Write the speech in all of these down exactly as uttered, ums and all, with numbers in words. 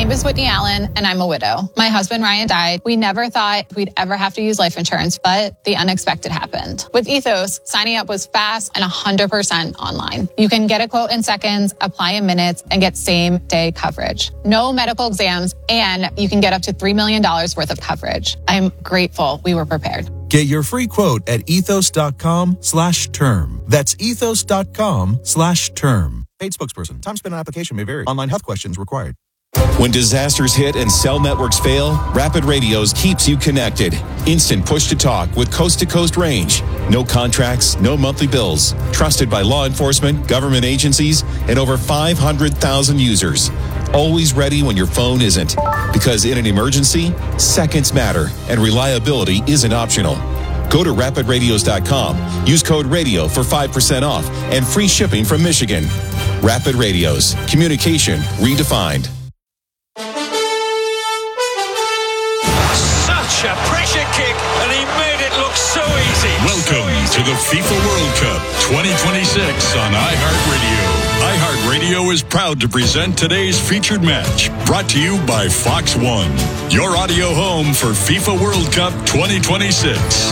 name is Whitney Allen, and I'm a widow. My husband, Ryan, died. We never thought we'd ever have to use life insurance, but the unexpected happened. With Ethos, signing up was fast and one hundred percent online. You can get a quote in seconds, apply in minutes, and get same-day coverage. No medical exams, and you can get up to three million dollars worth of coverage. I'm grateful we were prepared. Get your free quote at ethos.com slash term. That's ethos.com slash term. Paid spokesperson. Time spent on application may vary. Online health questions required. When disasters hit and cell networks fail, Rapid Radios keeps you connected. Instant push-to-talk with coast-to-coast range. No contracts, no monthly bills. Trusted by law enforcement, government agencies, and over five hundred thousand users. Always ready when your phone isn't. Because in an emergency, seconds matter, and reliability isn't optional. Go to rapid radios dot com. Use code RADIO for five percent off and free shipping from Michigan. Rapid Radios. Communication redefined. Such a pressure kick, and he made it look so easy. Welcome so easy. to the FIFA World Cup twenty twenty-six on iHeartRadio. iHeartRadio is proud to present today's featured match, brought to you by Fox One, your audio home for FIFA World Cup twenty twenty-six.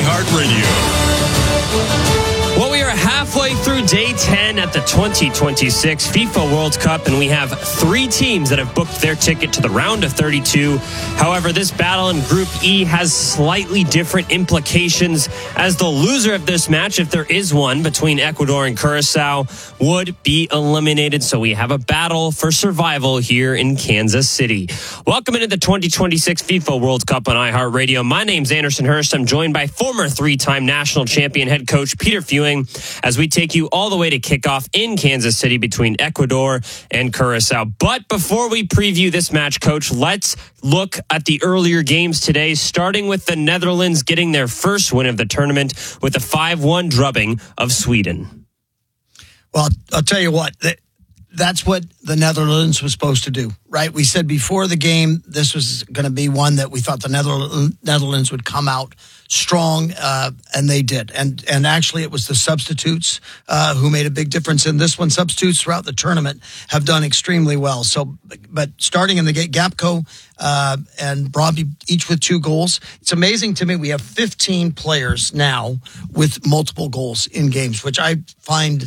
iHeartRadio. Well, we are halfway through day ten at the twenty twenty-six FIFA World Cup, and we have three teams that have booked their ticket to the round of thirty-two. However, this battle in Group E has slightly different implications, as the loser of this match, if there is one, between Ecuador and Curacao, would be eliminated. So we have a battle for survival here in Kansas City. Welcome into the twenty twenty-six FIFA World Cup on iHeartRadio. My name's Anderson Hurst. I'm joined by former three-time national champion head coach Peter Fewing, as we take you all the way to kickoff in Kansas City between Ecuador and Curacao. But before we preview this match, Coach, let's look at the earlier games today, starting with the Netherlands getting their first win of the tournament with a five one drubbing of Sweden. Well, I'll tell you what, that's what the Netherlands was supposed to do, right? We said before the game this was going to be one that we thought the Netherlands would come out strong, uh, and they did. And and actually, it was the substitutes uh, who made a big difference in this one. Substitutes throughout the tournament have done extremely well. So, but starting in the gate, Gapco uh, and Brobby, each with two goals. It's amazing to me. We have fifteen players now with multiple goals in games, which I find...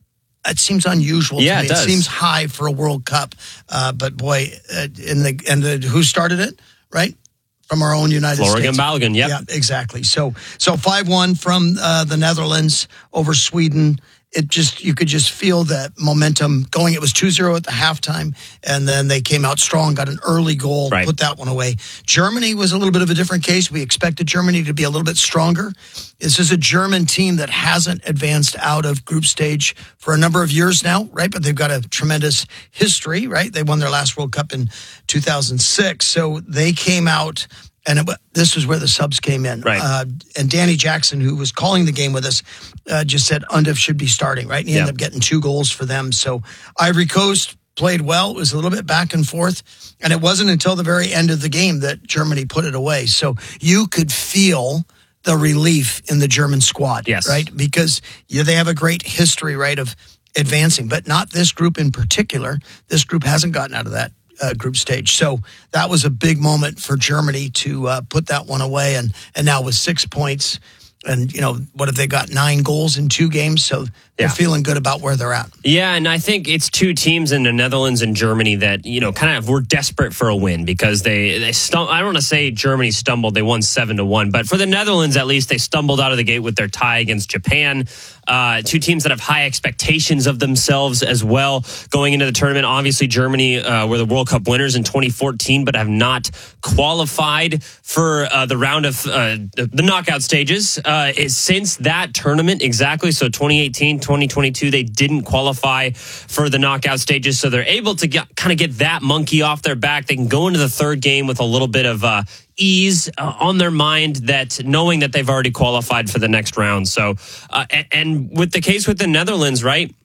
It seems unusual yeah, to me. It, does. It seems high for a World Cup. Uh, but boy, uh, in the and the who started it, right? From our own United Florian States. Balogun, yep. Yeah, exactly. So so five one from uh, the Netherlands over Sweden. It just, you could just feel that momentum going. It was two zero at the halftime, and then they came out strong, got an early goal, right. Put that one away. Germany was a little bit of a different case. We expected Germany to be a little bit stronger. This is a German team that hasn't advanced out of group stage for a number of years now, right? But they've got a tremendous history, right? They won their last World Cup in two thousand six. So they came out, and it, this is where the subs came in. Right. Uh, and Danny Jackson, who was calling the game with us, uh, just said Undef should be starting, right? And he yep. ended up getting two goals for them. So Ivory Coast played well. It was a little bit back and forth. And it wasn't until the very end of the game that Germany put it away. So you could feel the relief in the German squad, yes. right? Because yeah, they have a great history, right, of advancing, but not this group in particular. This group hasn't gotten out of that Uh, group stage. So that was a big moment for Germany to uh, put that one away. And, and now with six points and, you know, what have they got? Nine goals in two games. So they're yeah. feeling good about where they're at. Yeah, and I think it's two teams in the Netherlands and Germany that, you know, kind of were desperate for a win because they, they stum- I don't want to say Germany stumbled. They won seven to one. But for the Netherlands, at least, they stumbled out of the gate with their tie against Japan. Uh, two teams that have high expectations of themselves as well going into the tournament. Obviously, Germany uh, were the World Cup winners in twenty fourteen, but have not qualified for uh, the round of uh, the knockout stages uh, since that tournament. Exactly. So twenty eighteen, twenty twenty-two, they didn't qualify for the knockout stages. So they're able to get, kind of get that monkey off their back. They can go into the third game with a little bit of uh, ease uh, on their mind, that knowing that they've already qualified for the next round. So, uh, and, and with the case with the Netherlands, right?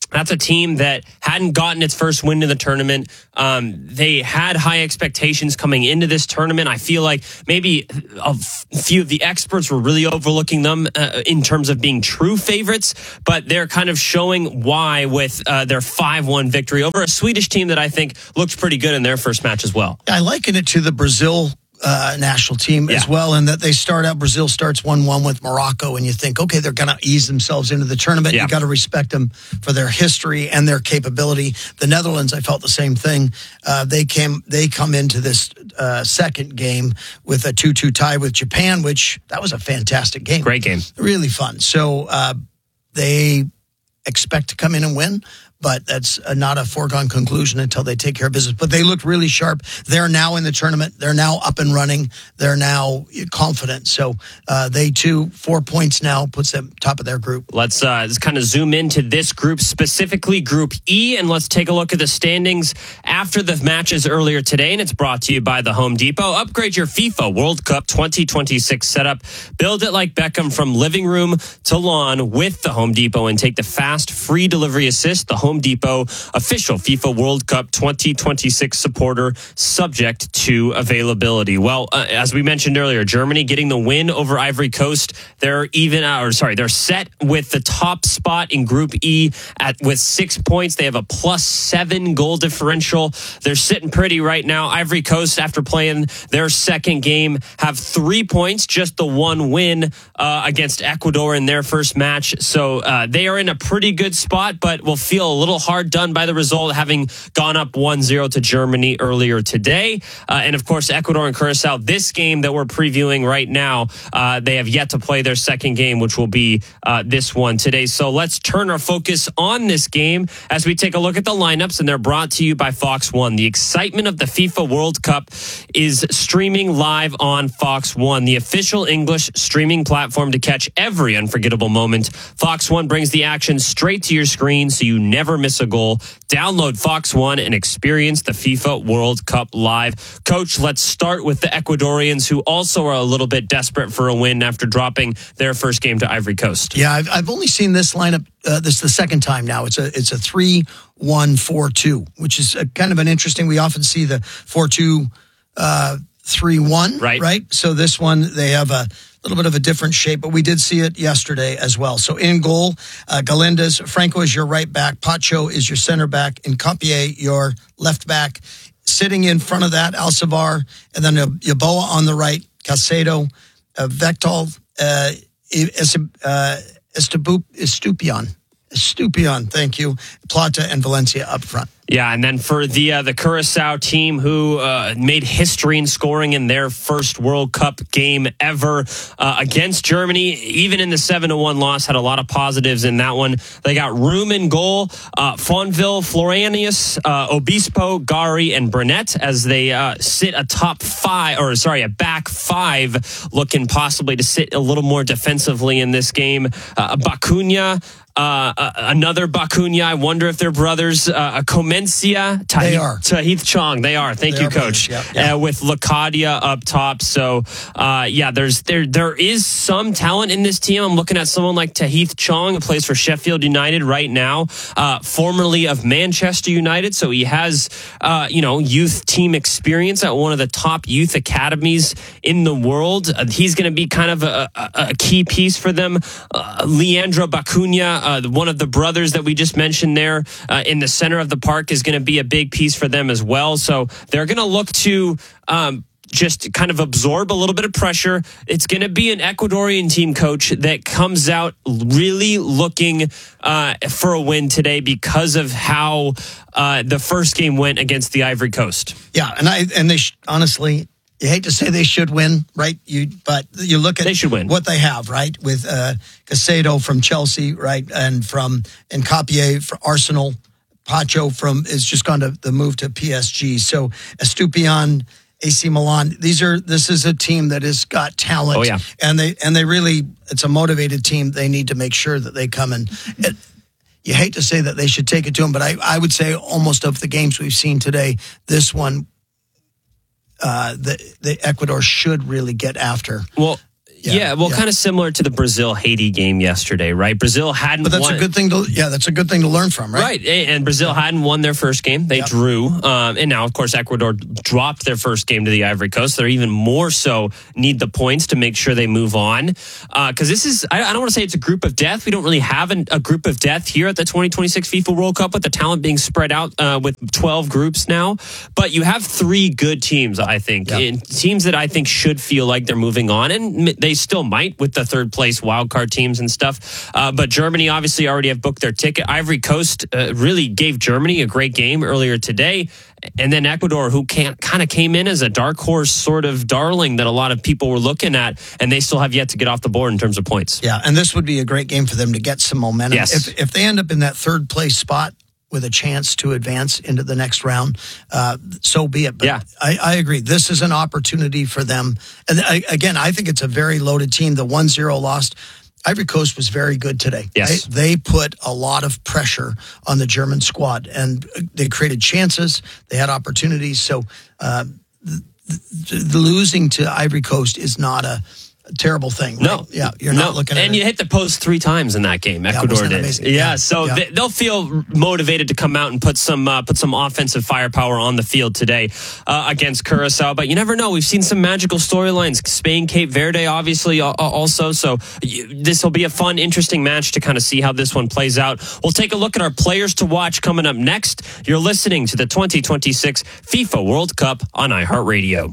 That's a team that hadn't gotten its first win in the tournament. Um, they had high expectations coming into this tournament. I feel like maybe a few of the experts were really overlooking them uh, in terms of being true favorites, but they're kind of showing why with uh, their five one victory over a Swedish team that I think looked pretty good in their first match as well. I liken it to the Brazil Uh, national team yeah. as well, and that they start out, Brazil starts one one with Morocco, and you think, okay, they're going to ease themselves into the tournament. Yeah. You got to respect them for their history and their capability. The Netherlands, I felt the same thing. Uh, they came, they come into this uh, second game with a two two tie with Japan, which that was a fantastic game. Great game. Really fun. So uh, they expect to come in and win, but that's not a foregone conclusion until they take care of business. But they look really sharp. They're now in the tournament. They're now up and running. They're now confident. So uh, they, too, four points now, puts them top of their group. Let's, uh, let's kind of zoom into this group, specifically Group E, and let's take a look at the standings after the matches earlier today. And it's brought to you by the Home Depot. Upgrade your FIFA World Cup twenty twenty-six setup. Build it like Beckham from living room to lawn with the Home Depot and take the fast, free delivery assist. The Home Depot, official FIFA World Cup twenty twenty-six supporter, subject to availability. Well, uh, as we mentioned earlier, Germany getting the win over Ivory Coast. They're even, uh, or sorry, they're set with the top spot in Group E at with six points. They have a plus seven goal differential. They're sitting pretty right now. Ivory Coast, after playing their second game, have three points, just the one win uh, against Ecuador in their first match. So uh, they are in a pretty good spot, but will feel a little hard done by the result, having gone up one zero to Germany earlier today. Uh, and of course, Ecuador and Curacao, this game that we're previewing right now, uh, they have yet to play their second game, which will be uh, this one today. So let's turn our focus on this game as we take a look at the lineups, and they're brought to you by Fox One. The excitement of the FIFA World Cup is streaming live on Fox One, the official English streaming platform to catch every unforgettable moment. Fox One brings the action straight to your screen so you never miss a goal. Download Fox One and experience the FIFA World Cup live. Coach, let's start with the Ecuadorians, who also are a little bit desperate for a win after dropping their first game to Ivory Coast. Yeah, I've, I've only seen this lineup. Uh, this is the second time now. It's a it's a three one four two, which is a, kind of an interesting. We often see the four two uh, three one, right? Right. So this one they have a little bit of a different shape, but we did see it yesterday as well. So in goal, uh, Galindez, Franco is your right back, Pacho is your center back, and Campier your left back. Sitting in front of that, Alcivar, and then uh, Yaboa on the right, Caicedo, uh, Vectol, uh, uh, Estupion. Estupion, thank you. Plata and Valencia up front. Yeah, and then for the uh, the Curacao team, who uh, made history in scoring in their first World Cup game ever uh, against Germany, even in the seven to one loss, had a lot of positives in that one. They got Room in goal, uh, Fonville, Floranius, uh, Obispo, Gari, and Burnett as they uh, sit a top five, or sorry, a back five, looking possibly to sit a little more defensively in this game. Uh, Bacunia, Uh, uh, another Bacunia. I wonder if they're brothers. Uh, Comencia, Tahith, they are. Tahith Chong. They are. Thank they you, are Coach. Yep, yep. Uh, with Lacadia up top. So, uh, yeah, there's there there is some talent in this team. I'm looking at someone like Tahith Chong, who plays for Sheffield United right now, uh, formerly of Manchester United. So he has, uh, you know, youth team experience at one of the top youth academies in the world. Uh, he's going to be kind of a, a, a key piece for them. Uh, Leandro Bacunia, Uh, one of the brothers that we just mentioned there uh, in the center of the park, is going to be a big piece for them as well. So they're going to look to um, just kind of absorb a little bit of pressure. It's going to be an Ecuadorian team, Coach, that comes out really looking uh, for a win today because of how uh, the first game went against the Ivory Coast. Yeah, and I and they sh- honestly, you hate to say they should win, right? You, but you look at they should win. what they have, right? With uh, Caicedo from Chelsea, right, and from and Campier for Arsenal, Pacho from is just gone to the move to P S G. So Estupion, A C Milan. These are this is a team that has got talent. Oh yeah, and they and they really it's a motivated team. They need to make sure that they come and. and you hate to say that they should take it to them, but I, I would say almost of the games we've seen today, this one. Uh, the, the Ecuador should really get after. Well, Yeah, yeah well, yeah. kind of similar to the Brazil-Haiti game yesterday, right? Brazil hadn't But that's won. a good thing to, yeah, that's a good thing to learn from, right? Right, and Brazil hadn't won their first game. They yep. drew, um, and now, of course, Ecuador dropped their first game to the Ivory Coast. They're even more so need the points to make sure they move on. Because uh, this is, I, I don't want to say it's a group of death. We don't really have an, a group of death here at the twenty twenty-six FIFA World Cup with the talent being spread out uh, with twelve groups now. But you have three good teams, I think, yep. and teams that I think should feel like they're moving on, and they still might with the third place wildcard teams and stuff. Uh, but Germany obviously already have booked their ticket. Ivory Coast uh, really gave Germany a great game earlier today. And then Ecuador, who can't, kind of came in as a dark horse sort of darling that a lot of people were looking at, and they still have yet to get off the board in terms of points. Yeah, and this would be a great game for them to get some momentum. Yes. If, if they end up in that third place spot with a chance to advance into the next round, uh, so be it. But yeah. I, I agree. This is an opportunity for them. And I, again, I think it's a very loaded team. The one zero lost. Ivory Coast was very good today. Yes. They, they put a lot of pressure on the German squad, and they created chances. They had opportunities. So uh, the, the, the losing to Ivory Coast is not a terrible thing. Right? No. Yeah, you're no. not looking at and it. you hit the post three times in that game. Ecuador yeah, did. amazing? Yeah, yeah, so yeah. They, they'll feel motivated to come out and put some uh, put some offensive firepower on the field today uh, against Curacao. But you never know. We've seen some magical storylines. Spain, Cape Verde, obviously, uh, also. So this will be a fun, interesting match to kind of see how this one plays out. We'll take a look at our players to watch coming up next. You're listening to the twenty twenty-six FIFA World Cup on iHeartRadio.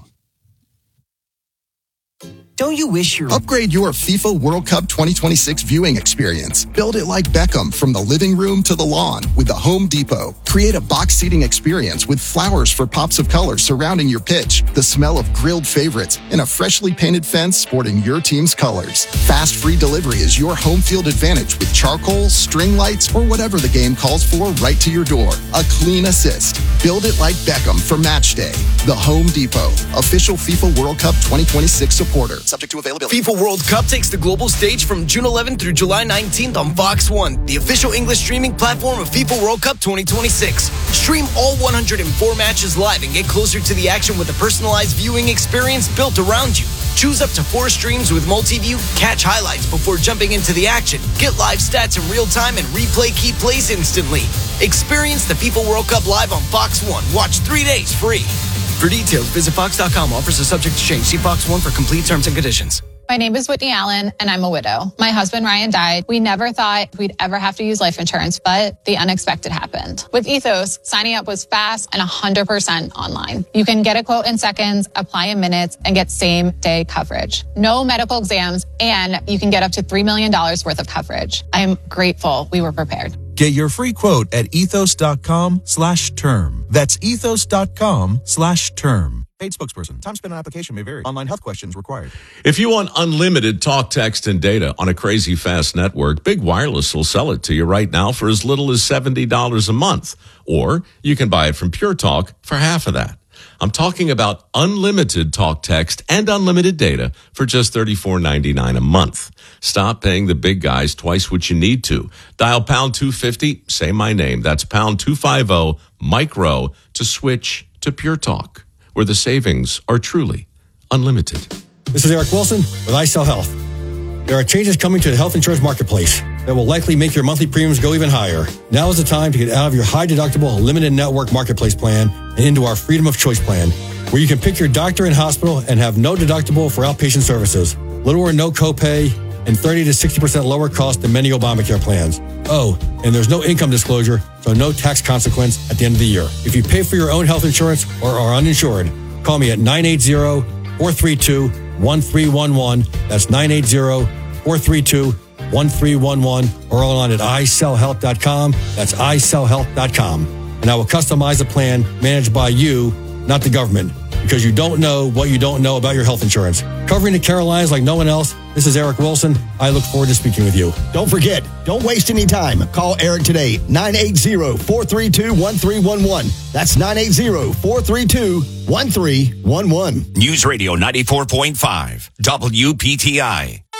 Don't you wish your... Upgrade your FIFA World Cup twenty twenty-six viewing experience. Build it like Beckham from the living room to the lawn with the Home Depot. Create a box seating experience with flowers for pops of color surrounding your pitch, the smell of grilled favorites, and a freshly painted fence sporting your team's colors. Fast free delivery is your home field advantage with charcoal, string lights, or whatever the game calls for right to your door. A clean assist. Build it like Beckham for match day. The Home Depot, official FIFA World Cup twenty twenty-six supporter. Subject to availability. FIFA World Cup takes the global stage from June eleventh through July nineteenth on Fox one, the official English streaming platform of FIFA World Cup twenty twenty-six. Stream all one hundred four matches live and get closer to the action with a personalized viewing experience built around you. Choose up to four streams with multi-view, catch highlights before jumping into the action, get live stats in real time, and replay key plays instantly. Experience the FIFA World Cup live on Fox one. Watch three days free. For details, visit fox dot com. Offers are subject to change. See Fox one for complete terms and conditions. My name is Whitney Allen, and I'm a widow. My husband, Ryan, died. We never thought we'd ever have to use life insurance, but the unexpected happened. With Ethos, signing up was fast and one hundred percent online. You can get a quote in seconds, apply in minutes, and get same-day coverage. No medical exams, and you can get up to three million dollars worth of coverage. I am grateful we were prepared. Get your free quote at ethos.com slash term. That's ethos.com slash term. Paid spokesperson. Time spent on application may vary. Online health questions required. If you want unlimited talk, text, and data on a crazy fast network, Big Wireless will sell it to you right now for as little as seventy dollars a month. Or you can buy it from Pure Talk for half of that. I'm talking about unlimited talk, text, and unlimited data for just thirty-four ninety-nine a month. Stop paying the big guys twice what you need to. Dial pound two fifty, say my name. That's pound two fifty, micro, to switch to Pure Talk, where the savings are truly unlimited. This is Eric Wilson with iSell Health. There are changes coming to the health insurance marketplace that will likely make your monthly premiums go even higher. Now is the time to get out of your high-deductible limited network marketplace plan and into our Freedom of Choice plan, where you can pick your doctor and hospital and have no deductible for outpatient services, little or no copay, and thirty to sixty percent lower cost than many Obamacare plans. Oh, and there's no income disclosure, so no tax consequence at the end of the year. If you pay for your own health insurance or are uninsured, call me at nine eight zero, four three two, one three one one. That's nine eight zero, four three two, one three one one, or online at i sell health dot com. That's i sell health dot com. And I will customize a plan managed by you, not the government, because you don't know what you don't know about your health insurance. Covering the Carolinas like no one else, this is Eric Wilson. I look forward to speaking with you. Don't forget, don't waste any time. Call Eric today, nine eight zero, four three two, one three one one. That's nine eight zero, four three two, one three one one. News Radio ninety-four point five, W P T I.